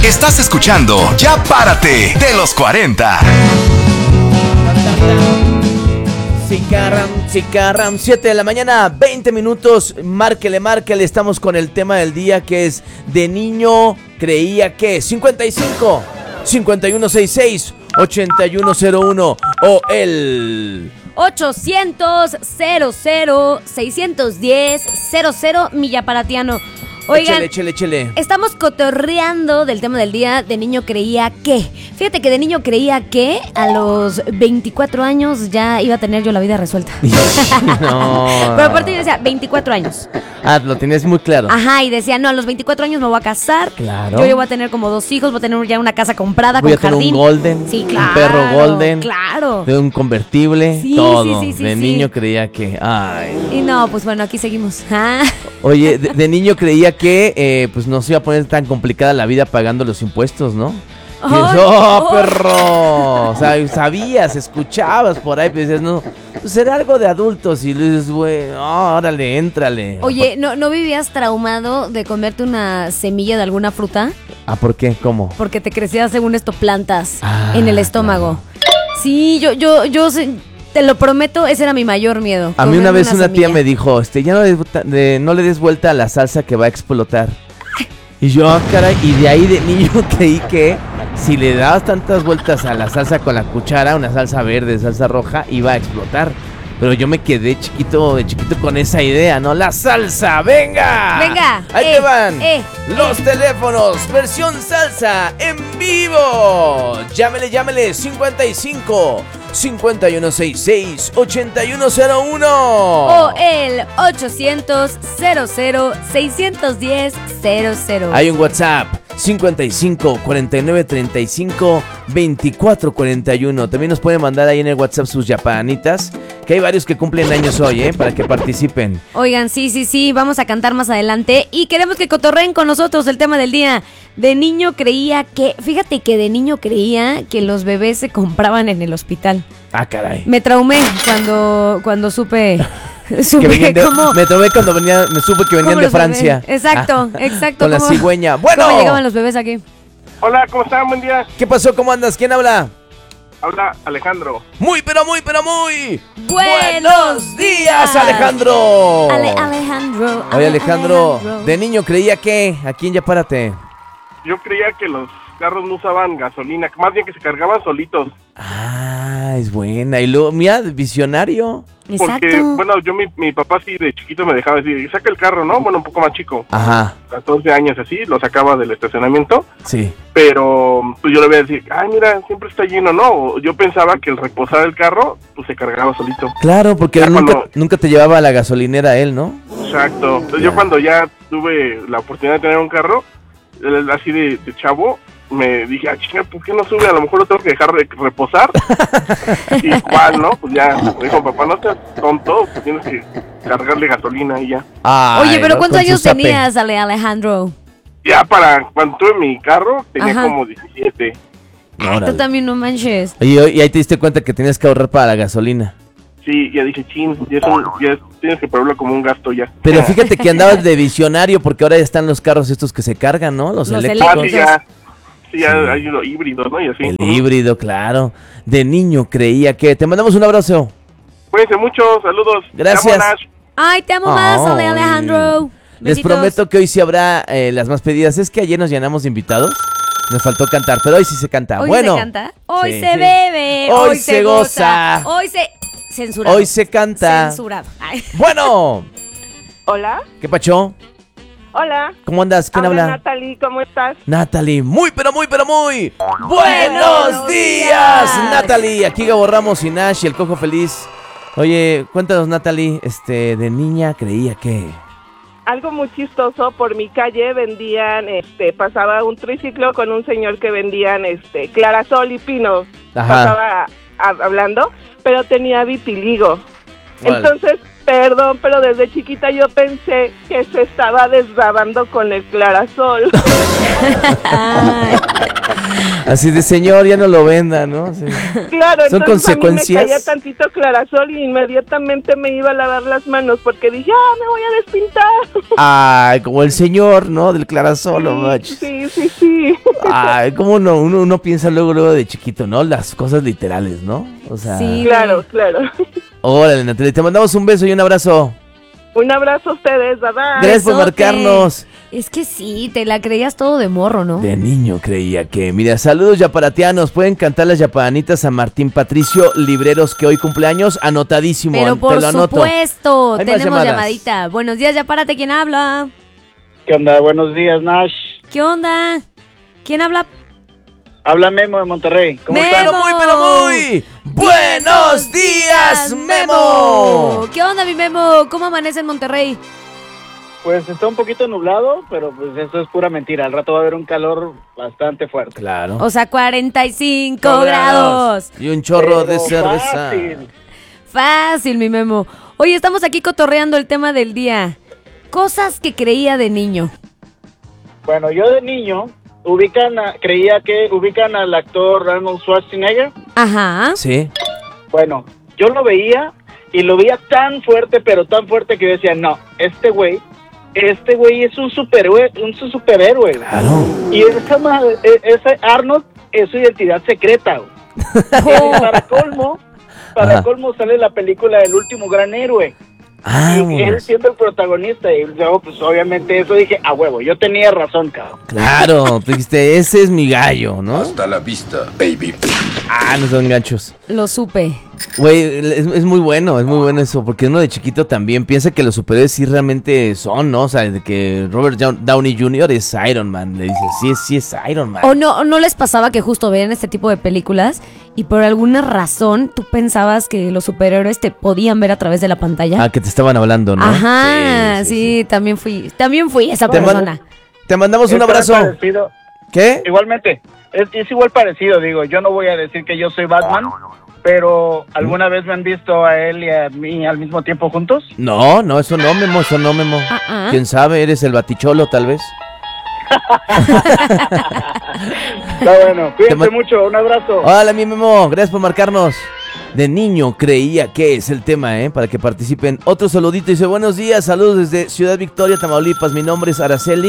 Estás escuchando Ya Párate de los 40. Cicarram, 7 de la mañana, 20 minutos. Márquele, estamos con el tema del día, que es de niño creía que 55 5166 8101 o el 800 00 610 00 Millaparatiano. Oigan, échele. Estamos cotorreando del tema del día de niño creía que. Fíjate que de niño creía que a los 24 años ya iba a tener yo la vida resuelta. No. Pero aparte yo decía, 24 años. Ah, lo tenías muy claro. Ajá, y decía, no, a los 24 años me voy a casar. Claro. Yo ya voy a tener como 2 hijos, voy a tener ya una casa comprada voy con a tener jardín. un golden, sí, claro, un perro golden. Claro. De un convertible, Sí, todo. sí, De niño creía que, ay. Y no, pues bueno, aquí seguimos. Oye, de niño creía que pues no se iba a poner tan complicada la vida pagando los impuestos, ¿no? Perro! O sea, sabías, escuchabas por ahí, pero dices, no, pues era algo de adultos. Y le dices, güey, órale, éntrale. Oye, ¿no vivías traumado de comerte una semilla de alguna fruta? ¿Ah, por qué? ¿Cómo? Porque te crecían, según esto, plantas en el estómago. Claro. Sí, yo te lo prometo, ese era mi mayor miedo. A mí una vez una tía me dijo, ya no le des vuelta a la salsa que va a explotar. Y yo, caray, y de ahí de niño creí que si le dabas tantas vueltas a la salsa con la cuchara, una salsa verde, salsa roja, iba a explotar. Pero yo me quedé de chiquito con esa idea, ¿no? ¡La salsa! ¡Venga! ¡Venga! Ahí te van los teléfonos, versión salsa, en vivo. Llámele, 55 5166 8101 o el 800 00 610 00. Hay un WhatsApp 55 49 35 24 41. También nos pueden mandar ahí en el WhatsApp sus yapanitas, que hay varios que cumplen años hoy, para que participen. Oigan, sí, vamos a cantar más adelante y queremos que cotorreen con nosotros el tema del día. De niño creía que, fíjate que de niño creía que los bebés se compraban en el hospital. Ah, caray. Me traumé cuando supe cómo. Me traumé cuando me supe que venían de Francia. Exacto. Con la cigüeña. Bueno. ¿Cómo llegaban los bebés aquí? Hola, ¿cómo están? Buen día. ¿Qué pasó? ¿Cómo andas? ¿Quién habla? Habla Alejandro. Muy buenos días, Alejandro. Alejandro. Oye, Alejandro, de niño creía que, aquí en Ya Párate. Yo creía que los carros no usaban gasolina, más bien que se cargaban solitos. Ah, es buena. Y luego, mira, visionario. Exacto. Porque, bueno, mi papá sí de chiquito me dejaba decir, saca el carro, ¿no? Bueno, un poco más chico. Ajá. 14 años así, lo sacaba del estacionamiento. Sí. Pero, pues yo le voy a decir, ay, mira, siempre está lleno, ¿no? Yo pensaba que el reposar el carro, pues se cargaba solito. Claro, porque nunca te llevaba a la gasolinera él, ¿no? Exacto. Entonces yo cuando ya tuve la oportunidad de tener un carro, así de chavo, me dije, chinga, ¿por qué no sube? A lo mejor lo tengo que dejar reposar. Y igual, ¿no? Pues ya, me dijo, papá, no seas tonto, pues tienes que cargarle gasolina y ya. Ay, oye, pero ¿cuántos años tenías, Alejandro? Ya cuando tuve mi carro, tenía como 17. Tú también, no manches. Y ahí te diste cuenta que tenías que ahorrar para la gasolina. Sí, ya dije, ya tienes que ponerlo como un gasto ya. Pero fíjate que andabas de visionario, porque ahora ya están los carros estos que se cargan, ¿no? Los eléctricos. Sí, ya hay unos híbridos, ¿no? Y así. El híbrido, claro. De niño creía que... Te mandamos un abrazo. Cuídense mucho, saludos. Gracias. Ay, te amo más, Alejandro. Les prometo que hoy sí habrá las más pedidas. Es que ayer nos llenamos de invitados. Nos faltó cantar, pero hoy sí se canta. ¿Hoy bueno, se canta? Hoy se bebe, hoy se goza. Hoy se... Censurado. Hoy se canta. Censurado. Ay. Bueno. Hola. ¿Qué pacho? Hola. ¿Cómo andas? ¿Quién habla? Natalie, ¿cómo estás? Natalie, muy buenos días, Natalie. Aquí Gabo Ramos y Nash y el Cojo Feliz. Oye, cuéntanos, Natalie, de niña creía que... Algo muy chistoso, por mi calle vendían, pasaba un triciclo con un señor que vendían, clarasol y pinos. Ajá. Pasaba hablando, pero tenía vitiligo. Vale. Entonces, Perdón, pero desde chiquita yo pensé que se estaba desbabando con el clarasol. Ay, Así de señor, ya no lo venda, ¿no? Sí. Claro, Son entonces consecuencias. a mí me caía tantito clarasol y inmediatamente me iba a lavar las manos porque dije, me voy a despintar. Ay, como el señor, ¿no? Del clarasol, no manches. Sí. Ay, cómo no, uno piensa luego de chiquito, ¿no? Las cosas literales, ¿no? O sea, Sí. Claro. órale, Natalia, te mandamos un beso y un abrazo. Un abrazo a ustedes, bye bye. Gracias por besote. marcarnos. Es que sí, te la creías todo de morro, ¿no? De niño creía que. Mira, saludos yaparatianos. Pueden cantar las yapanitas a Martín Patricio Libreros, que hoy cumpleaños. Anotadísimo. Pero te por lo anoto. supuesto, Hay más tenemos llamadas. llamadita. Buenos días, ya párate, ¿quién habla? ¿Qué onda? Buenos días, Nash. ¿Qué onda? ¿Quién habla? Habla Memo de Monterrey. ¿Cómo Memo. estás? Pero muy. ¡Buenos días, Memo! ¿Qué onda, mi Memo? ¿Cómo amanece en Monterrey? Pues está un poquito nublado, pero pues eso es pura mentira. Al rato va a haber un calor bastante fuerte. Claro. O sea, 45 grados. Y un chorro de Pero cerveza. fácil. Fácil, mi Memo. Oye, estamos aquí cotorreando el tema del día. Cosas que creía de niño. Bueno, yo de niño creía que ubican al actor Arnold Schwarzenegger. Ajá. Sí. Bueno, yo lo veía y lo veía tan fuerte, pero tan fuerte que yo decía, no, este güey es un superhéroe. Claro. Y ese Arnold es su identidad secreta, güey. Oh. Para colmo sale la película El último gran héroe. Y él Vámonos. siendo el protagonista. Y luego, pues obviamente eso dije, a huevo, yo tenía razón, cabrón. Claro, tú dijiste, ese es mi gallo, ¿no? Hasta la vista, baby. Ah, no son ganchos. Lo supe. Güey, es muy bueno eso, porque uno de chiquito también piensa que los superhéroes sí realmente son, ¿no? O sea, de que Robert Downey Jr. es Iron Man, le dice, sí es Iron Man. ¿O no les pasaba que justo veían este tipo de películas y por alguna razón tú pensabas que los superhéroes te podían ver a través de la pantalla? Ah, que te estaban hablando, ¿no? Ajá, sí, también fui esa Te persona. Te mandamos un Es abrazo. parecido. ¿Qué? Igualmente, es igual parecido, digo, yo no voy a decir que yo soy Batman, pero ¿alguna vez me han visto a él y a mí al mismo tiempo juntos? No, eso no, Memo. Ah. ¿Quién sabe? ¿Eres el baticholo, tal vez? Está bueno, Te cuídense mucho, un abrazo. Hola, mi Memo. Gracias por marcarnos. De niño creía que es el tema, para que participen. Otro saludito. Dice, buenos días, saludos desde Ciudad Victoria, Tamaulipas. Mi nombre es Araceli